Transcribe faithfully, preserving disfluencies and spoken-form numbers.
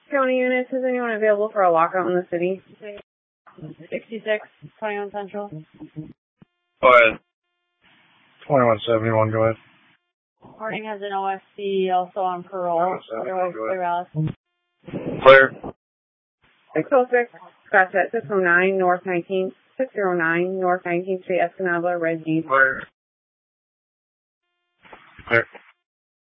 County units, is anyone available for a lockout in the city? sixty-six, twenty-one Central. Go ahead. twenty-one seventy-one, go ahead. Harding has an O S C also on parole. Otherwise, clear out. Clear. six oh six, scratch at six oh nine North nineteenth, six oh nine North nineteenth Street, Escanaba, Red Jeep. Clear. Clear.